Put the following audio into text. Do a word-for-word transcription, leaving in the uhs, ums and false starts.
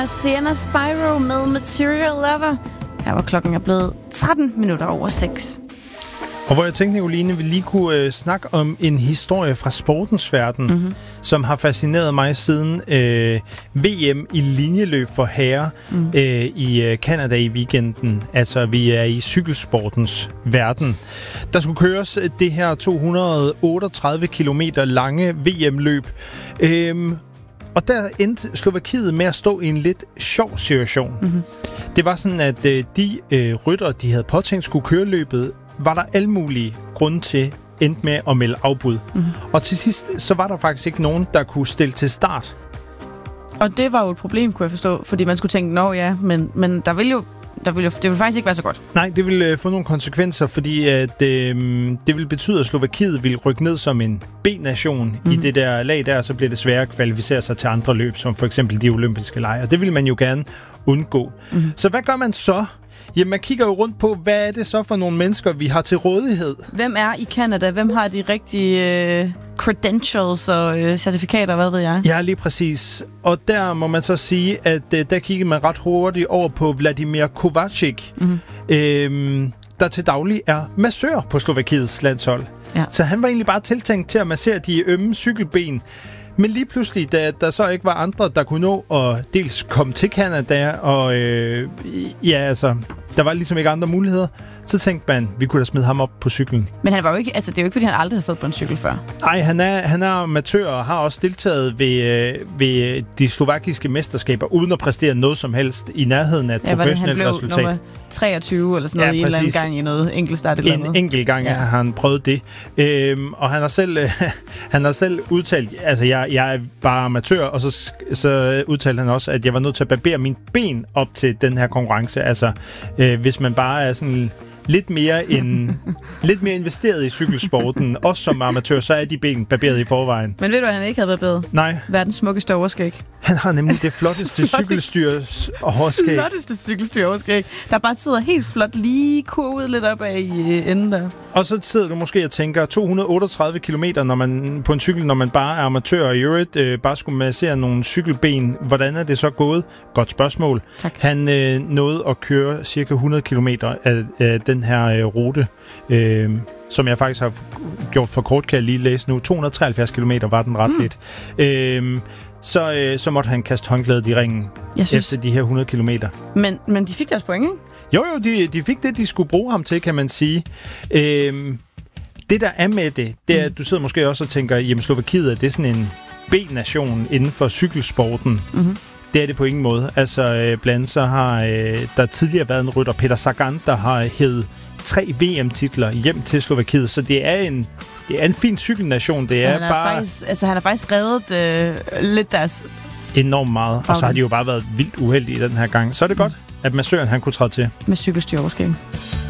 Sienna Spyro med Material Lover. Her var klokken er blevet tretten minutter over seks. Og hvor jeg tænkte, Nicoline, vi lige kunne øh, snakke om en historie fra sportens verden, mm-hmm. som har fascineret mig siden øh, V M i linjeløb for herrer mm. øh, i øh, Canada i weekenden. Altså, vi er i cykelsportens verden. Der skulle køres det her to hundrede otteogtredive kilometer lange V M-løb. Øh, Og der endte Slovakiet med at stå i en lidt sjov situation. Mm-hmm. Det var sådan, at øh, de øh, ryttere, de havde påtænkt skulle køre løbet, var der alle mulige grunde til endte med at melde afbud. Mm-hmm. Og til sidst, så var der faktisk ikke nogen, der kunne stille til start. Og det var jo et problem, kunne jeg forstå, fordi man skulle tænke, nå ja, men, men der ville jo Der ville, det ville faktisk ikke være så godt. Nej, det ville øh, få nogle konsekvenser, fordi at, øh, det ville betyde, at Slovakiet ville rykke ned som en B-nation mm-hmm. i det der lag der, og så bliver det sværere at kvalificere sig til andre løb, som for eksempel de olympiske lege. Og det vil man jo gerne undgå. Mm-hmm. Så hvad gør man så? Jamen, man kigger jo rundt på, hvad er det så for nogle mennesker, vi har til rådighed? Hvem er i Canada? Hvem har de rigtige øh, credentials og øh, certifikater, hvad ved jeg? Ja, lige præcis. Og der må man så sige, at øh, der kiggede man ret hurtigt over på Vladimir Kovacic, mm-hmm. øh, der til daglig er massør på Slovakiets landshold. Ja. Så han var egentlig bare tiltænkt til at massere de ømme cykelben. Men lige pludselig, da der så ikke var andre, der kunne nå at dels komme til Canada, og øh, ja, altså, der var ligesom ikke andre muligheder, så tænkte man, vi kunne da smide ham op på cyklen. Men han var jo ikke, altså det er jo ikke, fordi han aldrig har siddet på en cykel før. Nej, han er, han er amatør og har også deltaget ved, øh, ved de slovakiske mesterskaber, uden at præstere noget som helst i nærheden af et ja, professionelt resultat. Ja, han blev treogtyve eller sådan noget ja, i en eller anden gang i noget enkeltstart eller noget. En enkelt gang ja. har han prøvet det. Øhm, og han har selv, øh, han har selv udtalt, altså jeg, jeg er bare amatør, og så, så udtalte han også, at jeg var nødt til at barbere mine ben op til den her konkurrence. Altså, øh, hvis man bare er sådan lidt mere, en, lidt mere investeret i cykelsporten, også som amatør, så er de ben barberet i forvejen. Men ved du, at han ikke havde barberet? Nej. Verdens smukkeste overskæg. Han har nemlig det flotteste cykelstyrs overskæg. flotteste cykelstyr overskæg. Der bare sidder helt flot lige kurvet lidt op af i enden der. Og så sidder du måske og tænker, to hundrede otteogtredive kilometer når man, på en cykel, når man bare er amatør, og i øvrigt øh, bare skulle massere nogle cykelben. Hvordan er det så gået? Godt spørgsmål. Tak. Han øh, nåede at køre cirka hundrede kilometer af, af den her øh, rute, øh, som jeg faktisk har gjort for kort, kan jeg lige læse nu. to hundrede og treoghalvfjerds kilometer var den ret lidt. Mm. Øh, så, øh, så måtte han kaste håndklædet i ringen synes... efter de her hundrede kilometer. Men, men de fik deres point, ikke? Jo, jo, de, de fik det, de skulle bruge ham til, kan man sige. Øhm, det, der er med det, det er, at du sidder måske også og tænker, jamen Slovakiet, er det sådan en B-nation inden for cykelsporten? Mm-hmm. Det er det på ingen måde. Altså, øh, blandt andet så har øh, der tidligere været en rytter, Peter Sagan, der har hævet tre V M-titler hjem til Slovakiet, så det er en, det er en fin cykelnation. Det så er han, er bare faktisk, altså, han har faktisk reddet øh, lidt deres... enormt meget, okay. Og så har de jo bare været vildt uheldige den her gang. Så er det mm. godt, at massøren han kunne træde til. Med cykelstyr overskæg.